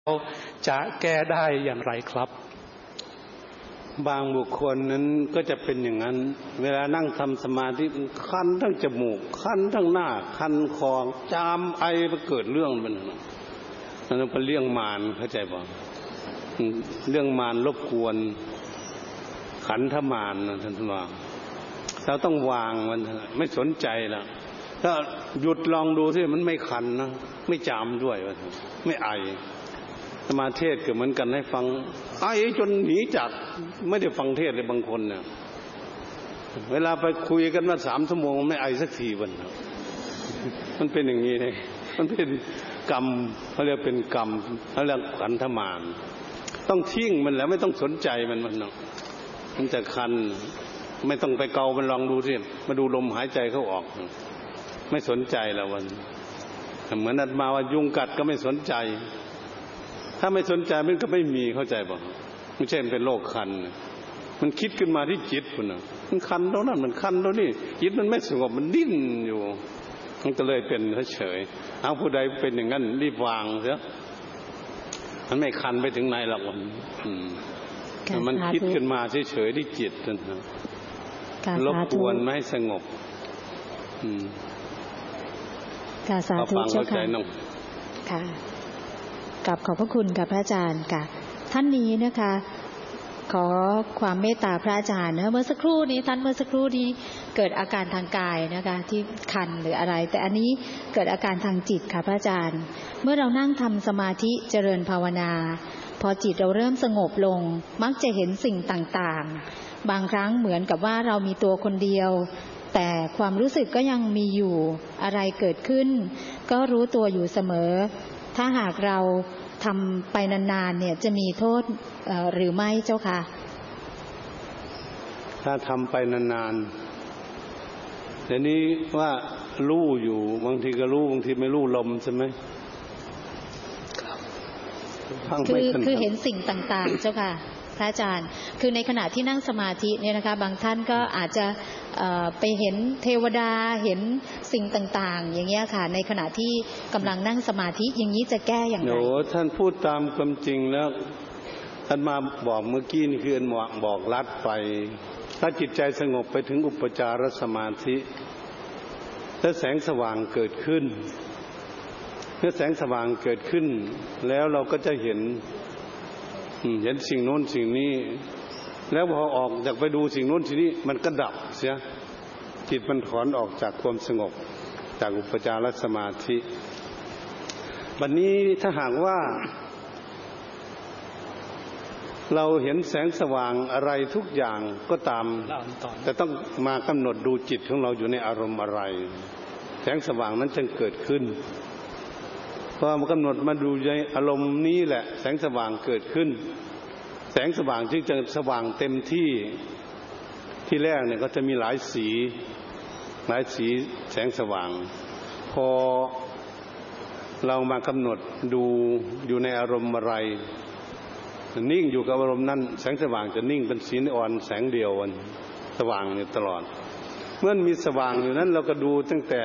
จะแก้ได้อย่างไรครับบางบุคคลนั้นก็จะเป็นอย่างนั้นเวลานั่งทำสมาธิคันทั้งจมูกคันทั้งหน้าคันคอจามไอไปเกิดเรื่องมันนั่นเป็นเรื่องมารเข้าใจป่ะเรื่องมารรบกวนขันธมารนะท่านว่าเราต้องวางมันไม่สนใจแล้วถ้าหยุดลองดูสิมันไม่คันนะไม่จามด้วยไม่ไอสมาเทศก็เหมือนกันให้ฟังไอจนหนีจากไม่ได้ฟังเทศเลยบางคนเนี่ยเวลาไปคุยกันมา3 ชั่วโมงไม่ไอสักทีวันมันเป็นอย่างนี้เลยมันเป็นกรรมเขาเรียกเป็นกรรมเขาเรียกขันธมารต้องทิ้งมันแล้วไม่ต้องสนใจมันเนาะมันจะคันไม่ต้องไปเกามันลองดูสิมาดูลมหายใจเข้าออกไม่สนใจแล้ววันเหมือนอาตมาว่ายุงกัดก็ไม่สนใจถ้าไม่สนใจมันก็ไม่มีเข้าใจป่ะไม่ใช่เป็นโรคคันมันคิดขึ้นมาที่จิตคุณนะมันคันตรงนั้นมันคันตรงนี้จิตมันไม่สงบมันดิ้นอยู่มันก็เลยเป็นเฉยเอาผู้ใดเป็นอย่างนั้นรีบวางเถอะมันไม่คันไปถึงไหนหรอกมันคิดขึ้นมาเฉยๆที่จิตนะรบกวนไม่ให้สงบสาธุเจ้าค่ะค่ะกับขอบพระคุณกับพระอาจารย์ค่ะท่านนี้นะคะขอความเมตตาพระอาจารย์นะเมื่อสักครู่นี้เกิดอาการทางกายนะคะที่คันหรืออะไรแต่อันนี้เกิดอาการทางจิตค่ะพระอาจารย์เมื่อเรานั่งทำสมาธิเจริญภาวนาพอจิตเราเริ่มสงบลงมักจะเห็นสิ่งต่างๆบางครั้งเหมือนกับว่าเรามีตัวคนเดียวแต่ความรู้สึกก็ยังมีอยู่อะไรเกิดขึ้นก็รู้ตัวอยู่เสมอถ้าหากเราทำไปนานๆเนี่ยจะมีโทษหรือไม่เจ้าค่ะถ้าทำไปนานๆเดี๋ยวนี้ว่ารู้อยู่บางทีก็รู้บางทีไม่รู้ลมใช่ไหมคือเห็นสิ่งต่างๆเจ้าค่ะพระอาจารย์คือในขณะที่นั่งสมาธิเนี่ยนะคะบางท่านก็อาจจะไปเห็นเทวดาเห็นสิ่งต่างๆอย่างเงี้ยค่ะในขณะที่กำลังนั่งสมาธิอย่างนี้จะแก้อย่างไรท่านพูดตามความจริงแล้วท่านมาบอกเมื่อกี้นี่คือบอกลัดไปถ้าจิตใจสงบไปถึงอุปจารสมาธิและแสงสว่างเกิดขึ้นเมื่อแสงสว่างเกิดขึ้นแล้วเราก็จะเห็นสิ่งโน้นสิ่งนี้แล้วพอออกจากไปดูสิ่งโน้นสิ่งนี้มันก็ดับเสียจิตมันถอนออกจากความสงบจากอุปจารสมาธิวันนี้ถ้าหากว่าเราเห็นแสงสว่างอะไรทุกอย่างก็ตามแต่ต้องมากำหนดดูจิตของเราอยู่ในอารมณ์อะไรแสงสว่างนั้นจึงเกิดขึ้นพอมากำหนดมาดูในอารมณ์นี้แหละแสงสว่างเกิดขึ้นแสงสว่างจึงจะสว่างเต็มที่แรกเนี่ยก็จะมีหลายสีแสงสว่างพอเรามากำหนดดูอยู่ในอารมณ์อะไรนิ่งอยู่กับอารมณ์นั้นแสงสว่างจะนิ่งเป็นสีอ่อนแสงเดียวสว่างอยู่ตลอดเมื่อมีสว่างอยู่นั้นเราก็ดูตั้งแต่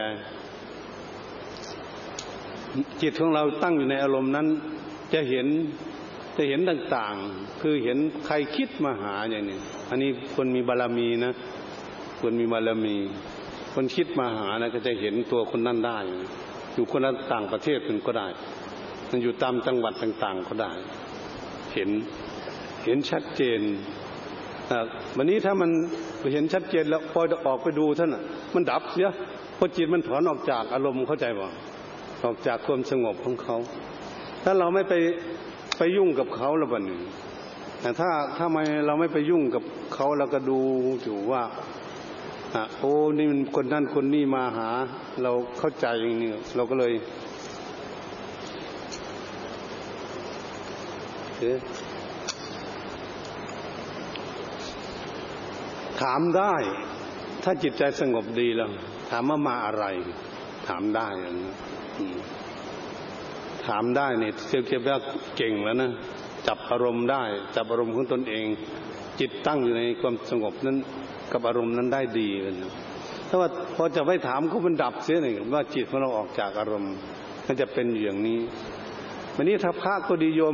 จิตของเราตั้งอยู่ในอารมณ์นั้นจะเห็นต่างๆคือเห็นใครคิดมาหาอย่างนี้อันนี้คนมีบารมีนะคนมีบารมีคนคิดมาหานะก็จะเห็นตัวคนนั้นได้อยู่คนละต่างประเทศคนก็ได้มันอยู่ตามจังหวัดต่างๆก็ได้เห็นชัดเจนวันนี้ถ้ามันเห็นชัดเจนแล้วพอจะออกไปดูท่านมันดับเสียเพราะจิตมันถอนออกจากอารมณ์เข้าใจบ่ออกจากความสงบของเขาถ้าเราไม่ไปยุ่งกับเขาแล้วบัดนี้แต่ถ้าเราไม่ไปยุ่งกับเขาเราก็ดูอยู่ว่าโอ้นี่มันคนนั้นคนนี้มาหาเราเข้าใจอย่างนี้เราก็เลยถามได้ถ้าจิตใจสงบดีแล้วถามว่ามาอะไรถามได้อย่างนี้ถามได้เนี่ยเทียบว่าเก่งแล้วนะจับอารมณ์ได้จับอารมณ์ของตนเองจิตตั้งอยู่ในความสงบนั้นกับอารมณ์นั้นได้ดีเลยนะถ้าว่าพอจะไปถามเขามันดับเสียหนึ่งว่าจิตของเราออกจากอารมณ์มันจะเป็นอย่างนี้วันนี้ถ้าพระก็ดีโยม